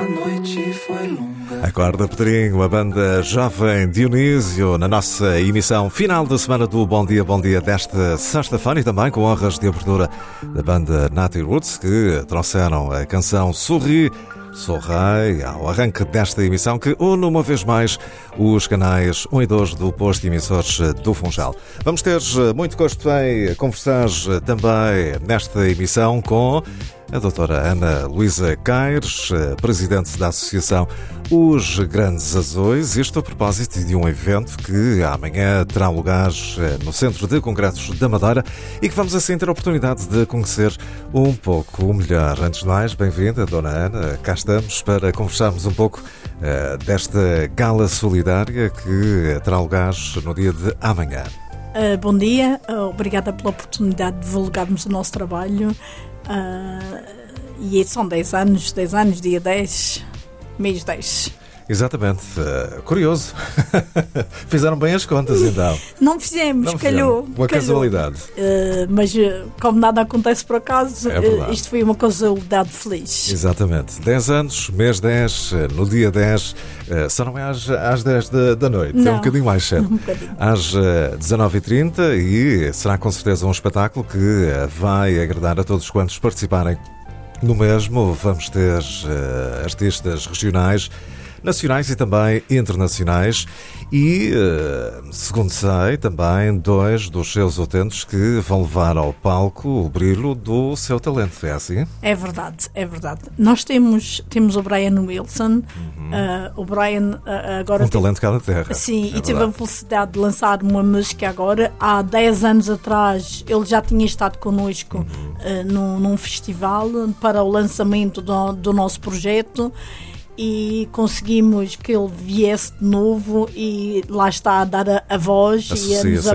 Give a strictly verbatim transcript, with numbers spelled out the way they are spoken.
noite foi longa. Acorda, Pedrinho, a banda Jovem Dionísio, na nossa emissão final da semana do Bom Dia, Bom Dia desta sexta-feira, e também com honras de abertura da banda Natty Roots, que trouxeram a canção Sorri, Sorrei ao arranque desta emissão, que une uma vez mais os canais um e dois do posto de emissores do Funchal. Vamos ter muito gosto em conversar também nesta emissão com a doutora Ana Luísa Caires, presidente da Associação Os Grandes Azois, isto a propósito de um evento que amanhã terá lugar no Centro de Congressos da Madeira e que vamos assim ter a oportunidade de conhecer um pouco melhor. Antes de mais, bem-vinda, dona Ana. Cá estamos para conversarmos um pouco uh, desta gala solidária que terá lugar no dia de amanhã. Uh, bom dia, uh, obrigada pela oportunidade de divulgarmos o nosso trabalho. Uh, e são dez anos, dez anos, dia dez, mês dez. Exatamente, uh, curioso. Fizeram bem as contas então. Não fizemos, Não calhou. fizeram. Uma calhou. casualidade. Uh, mas uh, como nada acontece por acaso, é uh, isto foi uma casualidade feliz. Exatamente. dez anos, mês dez, no dia dez, uh, só não é às, às dez da, da noite, não. É um bocadinho mais cedo. Um bocadinho. Às uh, dezanove e trinta, e será com certeza um espetáculo que uh, vai agradar a todos quantos participarem no mesmo. Vamos ter uh, artistas regionais, nacionais e também internacionais e, segundo sei, também dois dos seus utentes que vão levar ao palco o brilho do seu talento, é assim? É verdade, é verdade. Nós temos, temos o Brian Wilson, uhum. uh, o Brian uh, agora... Um talento cá na terra. Sim, é e verdade. teve a felicidade de lançar uma música agora. Há dez anos atrás ele já tinha estado connosco uhum. uh, num, num festival para o lançamento do, do nosso projeto. E conseguimos que ele viesse de novo e lá está a dar a, a voz Associa-se e a nos